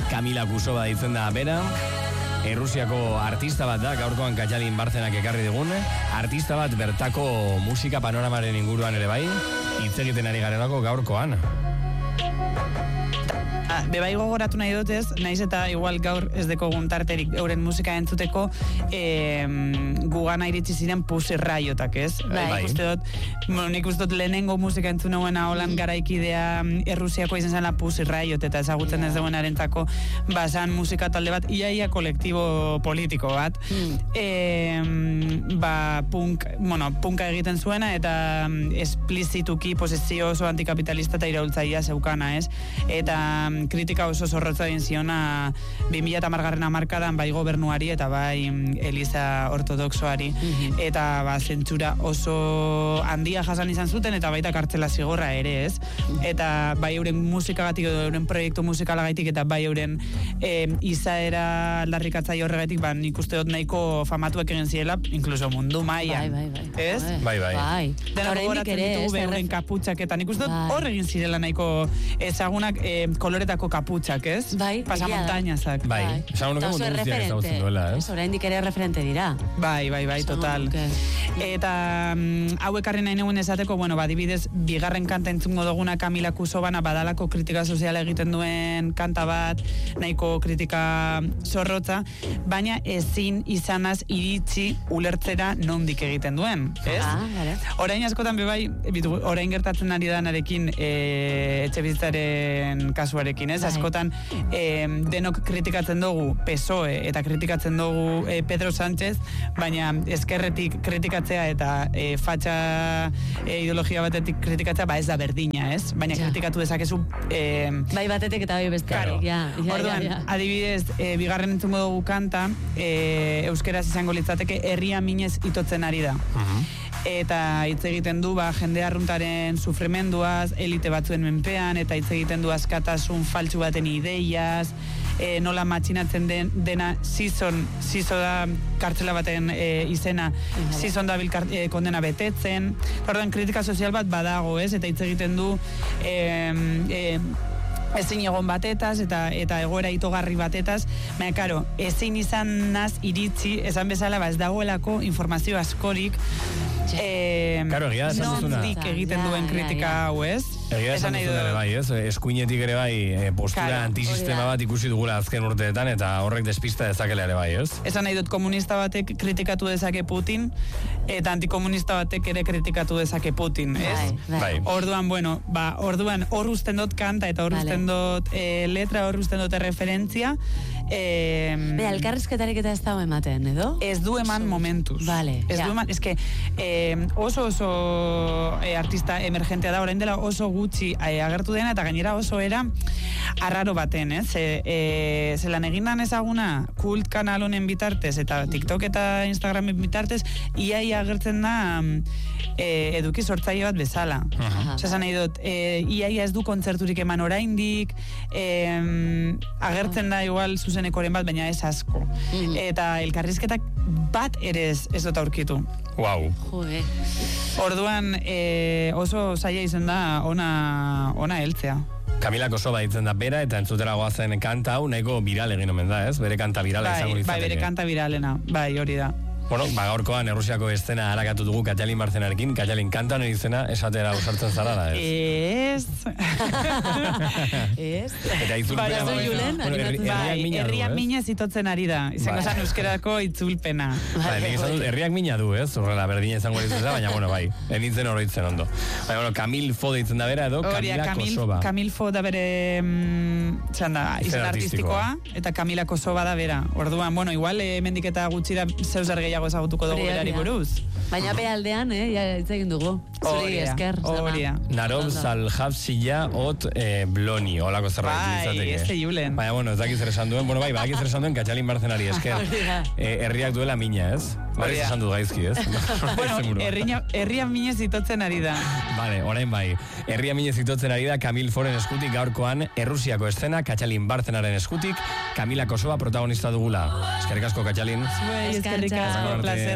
Kamila Kusova ditzen da bera. Errusiako artista bat da, gaurkoan Katalin Bartzenak ekarri digun. Artista bat bertako musika panoramaren inguruan ere bai, hitz egiten ari garelako gaurkoan. Bebai gogoratu nahi dutez, naiz eta igual gaur ez dekogun tarterik euren musika entzuteko gugana iritsi ziren Pussy Riotak, ez? Bai. Nik uste dut lehenengo musika entzuneuen holan garaikidea Errusiako izan zela Pussy Riot, eta ezagutzen ez duenarentzako basan musika talde bat, iaia kolektibo politiko bat. Punka egiten zuena, eta esplizituki posizio oso antikapitalista eta iraultzaia zeukana, ez? Eta kritika oso zorrotza egin ziona 2010 hamarkadan bai gobernuari eta bai Eliza Ortodoxoari, eta zentsura oso handia jasan izan zuten, eta baita kartzela zigorra ere, ez? Eta bai euren musikagatik edo euren proiektu musikalagaitik eta bai euren izaera aldarrikatzaile horregatik, nik uste dut nahiko famatuak egin ziela, inkluso mundu mailan. Ez? Bai. Dena gogoratzen ditugu euren kaputxak, eta nik uste dut hor egin zirela nahiko ezagunak koloretako kaputxak, ez? Bai, pasamontañazak. Bai. Esan unuke mundu guztiak ezagutzen duela, ez? Oraindik ere referente dira. Bai, total. Eta hauek arri nahi neuen esateko, adibidez, bigarren kanta entzungo duguna Kamila Kusovana badalako kritika soziala egiten duen kanta bat, nahiko kritika zorrotza, baina ezin izanaz iritsi ulertzera nondik egiten duen, ez? Orain askotan bebai, orain gertatzen ari danarekin etxe bizitzaren kasuarekin, ez? Askotan denok kritikatzen dugu PSOE eta kritikatzen dugu Pedro Sánchez, baina ezkerretik kritikatzea eta fatxa ideologia batetik kritikatzea ez da berdina, ez? Baina kritikatu dezakezu bai batetik eta bai bestetik. Orduan, adibidez, bigarren entzungo dugu kanta, euskeraz izango litzateke herria minez itotzen ari da. Eta hitz egiten du jende arruntaren sufrimenduaz, elite batzuen menpean, eta hitz egiten du askatasun faltsu baten ideiaz, nola matxinatzen dena Siso da kartzela baten izena, Sison da kondena betetzen. Orduan, kritika sozial bat badago, ez? Eta hitz egiten du ezin egon batetaz eta egoera itogarri batetaz, baina karo, ezin izan naz iritsi, esan bezala ez dagoelako informazio askorik nondik egiten duen kritika hau, ez? Egia esan duzun ere bai, ez? Eskuinetik ere bai postura antisistema bat ikusi dugula azken urteetan, eta horrek despista dezakela ere bai, ez? Esan nahi dut, komunista batek kritikatu dezake Putin, eta antikomunista batek ere kritikatu dezake Putin, ez? Orduan, hor usten dut kanta, eta hor usten dut letra, hor usten dut referentzia. Elkarrizketarik eta ez dago ematen, edo? Ez du eman momentuz. Ez du eman, oso artista emergentea da, orain dela oso gutxi agertu dena, eta gainera oso era arraro baten, ez? Zelan egindan ezaguna kult kanal honen bitartez, eta TikTok eta Instagramen bitartez, iaia agertzen da eduki sortzaile bat bezala. Esan nahi dut, iaia ez du kontzerturik eman oraindik, agertzen da igual zuzenekoren bat, baina ez asko. Eta elkarrizketak bat ere ez dut aurkitu. Wow. Orduan oso zaila izan da ona heltzea. Kamila Kusova ditzen da bera, eta entzutera goazen kanta hau nahiko viral egin omen da, ez? Bere kanta virala izango litzateke. Bai, bere kanta viralena, bai, hori da. Gaurkoan Errusiako estena harakatu dugu Katalin Bartzenarekin. Katalin, kanta honen izena esatera usartzen zara da, ez? Ez. Eta itzulpena herriak minez itotzen ari da. Izango zan euskerako itzulpena. Nik izan dut, herriak mina du, ez? Horrela, berdina izango ditzen da, baina, bai, enintzen oroitzen ondo. Baina, Kamil Fo ditzen da bera, edo Kamila Kusova. Kamil Fo da bere izan artistikoa, eta Kamila Kusova da bera. Orduan, igual, mendik eta gutxira zeus gehiago ezagutuko dugu berari buruz. Baina behaldean, hitz egin dugu. Zuri esker. Narov Salhavsila ot Bloni, holako zerbait izateke. Ez Julen. Baina, ez dakit zer esan duen, dakit zer esan duen Katalin Bartzenari esker. Herriak duela mina, ez? Barriz esan du gaizki, ez? Herria minez itotzen ari da. Bale, orain bai. Herria minez itotzen ari da Kamil Foren eskutik gaurkoan Errusiako estena Katalin Bartzenaren eskutik Kamila Kusova protagonista dugula. Eskerrik asko, Katalin. Eskerrik asko, placer.